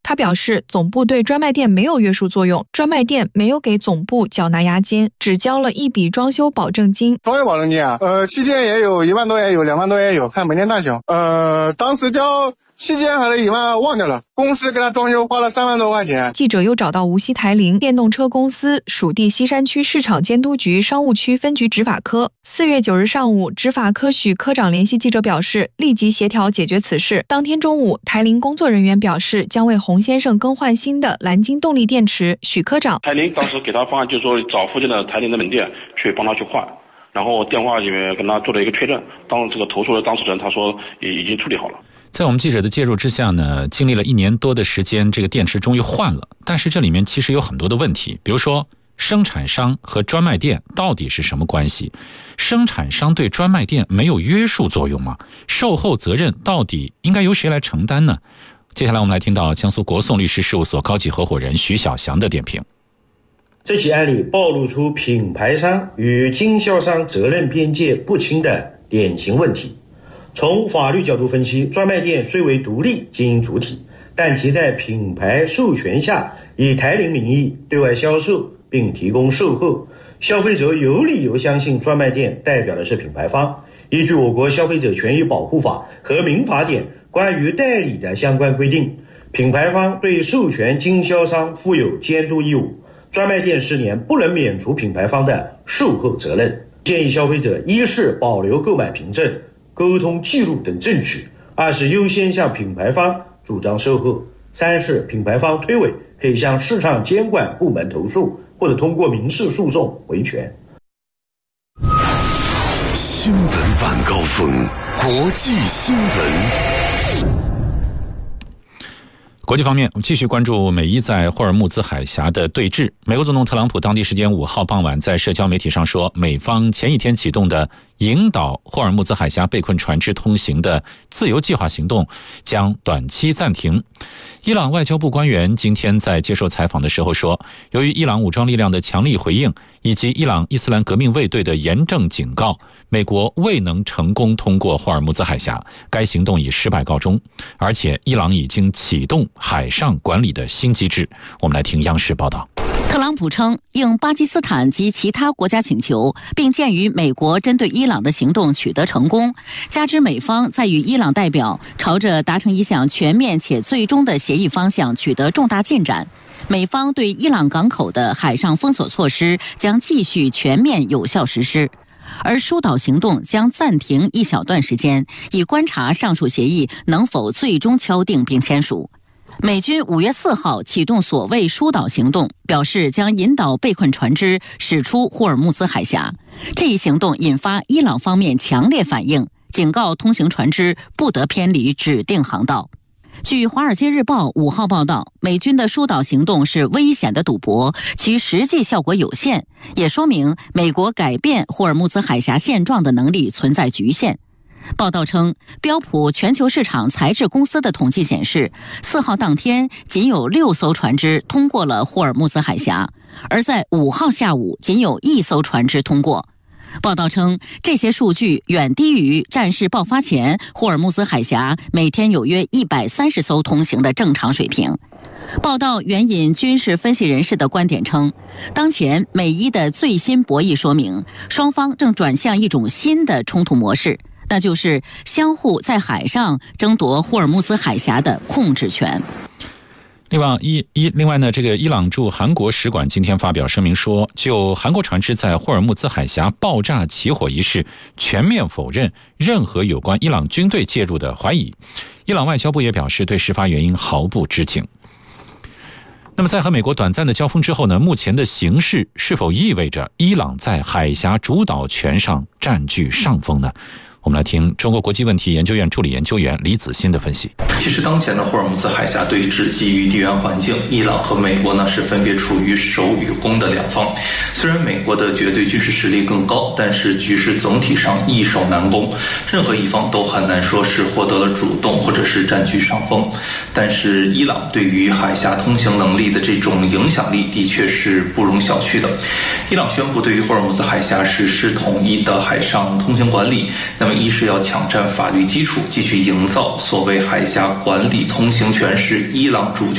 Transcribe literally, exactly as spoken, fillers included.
他表示，总部对专卖店没有约束作用，专卖店没有给总部缴纳押金，只交了一笔装修保证金。 装修保证金啊，呃，期间也有一万多也有，两万多也有，看门店大小。呃，当时交期间还是一万，忘掉了。公司给他装修花了三万多块钱。 记者又找到无锡台铃电动车公司属地西山区市场监督局商务区分局执法科。四月九日上午，执法科许科长联系记者表示，立即协调解决此事。当天中午，台铃工作人员表示将为洪先生更换新的蓝鲸动力电池。许科长， 台铃当时给他方案就是说找附近的台铃的门店去帮他去换。然后电话里面跟他做了一个确认，当这个投诉的当事人他说已经处理好了。 在我们记者的介入之下呢，经历了一年多的时间，这个电池终于换了。但是这里面其实有很多的问题，比如说生产商和专卖店到底是什么关系？生产商对专卖店没有约束作用吗？售后责任到底应该由谁来承担呢？接下来我们来听到江苏国讼律师事务所高级合伙人徐小祥的点评。 这起案例暴露出品牌商与经销商责任边界不清的典型问题。从法律角度分析，专卖店虽为独立经营主体，但其在品牌授权下以台铃名义对外销售并提供售后，消费者有理由相信专卖店代表的是品牌方。依据我国消费者权益保护法和民法典关于代理的相关规定，品牌方对授权经销商负有监督义务，专卖店失联不能免除品牌方的售后责任。建议消费者一是保留购买凭证、沟通记录等证据，二是优先向品牌方主张售后，三是品牌方推诿可以向市场监管部门投诉，或者通过民事诉讼维权。 新闻晚高峰，国际新闻。 国际方面，我们继续关注美伊在霍尔木兹海峡的对峙。美国总统特朗普当地时间五号傍晚在社交媒体上说，美方前一天启动的引导霍尔木兹海峡被困船只通行的自由计划行动将短期暂停。伊朗外交部官员今天在接受采访的时候说，由于伊朗武装力量的强力回应以及伊朗伊斯兰革命卫队的严正警告，美国未能成功通过霍尔木兹海峡，该行动以失败告终。而且伊朗已经启动海上管理的新机制。我们来听央视报道。 特朗普称，应巴基斯坦及其他国家请求，并鉴于美国针对伊朗的行动取得成功，加之美方在与伊朗代表朝着达成一项全面且最终的协议方向取得重大进展，美方对伊朗港口的海上封锁措施将继续全面有效实施，而疏导行动将暂停一小段时间，以观察上述协议能否最终敲定并签署。美军五月四号启动所谓疏导行动，表示将引导被困船只驶出霍尔木兹海峡。这一行动引发伊朗方面强烈反应，警告通行船只不得偏离指定航道。据《华尔街日报》五号报道，美军的疏导行动是危险的赌博，其实际效果有限，也说明美国改变霍尔木兹海峡现状的能力存在局限。报道称，标普全球市场材质公司的统计显示，四号当天仅有六艘船只通过了霍尔木兹海峡，而在五号下午仅有一艘船只通过。报道称，这些数据远低于战事爆发前霍尔木兹海峡每天有约一百三十艘通行的正常水平。报道援引军事分析人士的观点称，当前美伊的最新博弈说明，双方正转向一种新的冲突模式，那就是相互在海上争夺霍尔木兹海峡的控制权。 另外，伊伊另外呢，这个伊朗驻韩国使馆今天发表声明说，就韩国船只在霍尔木兹海峡爆炸起火一事，全面否认任何有关伊朗军队介入的怀疑。伊朗外交部也表示，对事发原因毫不知情。那么，在和美国短暂的交锋之后呢，目前的形势是否意味着伊朗在海峡主导权上占据上风呢？我们来听中国国际问题研究院助理研究员李子欣的分析。 其实当前的霍尔木兹海峡对峙基于地缘环境，伊朗和美国呢是分别处于守与攻的两方。虽然美国的绝对军事实力更高，但是局势总体上易守难攻，任何一方都很难说是获得了主动或者是占据上风。但是伊朗对于海峡通行能力的这种影响力的确是不容小觑的。伊朗宣布对于霍尔木兹海峡实施统一的海上通行管理，那么一是要抢占法律基础，继续营造所谓海峡管理通行权是伊朗主权